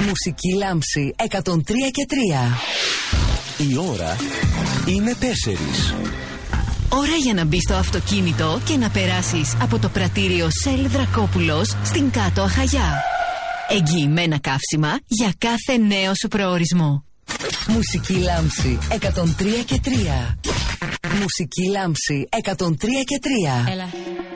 Μουσική λάμψη 103 και 3. Η ώρα είναι 4. Ώρα για να μπεις στο αυτοκίνητο και να περάσεις από το πρατήριο Shell Δρακόπουλος στην Κάτω Αχαγιά. Εγγυημένα καύσιμα για κάθε νέο σου προορισμό. Μουσική λάμψη 103 και 3. Μουσική λάμψη 103 και 3. Έλα.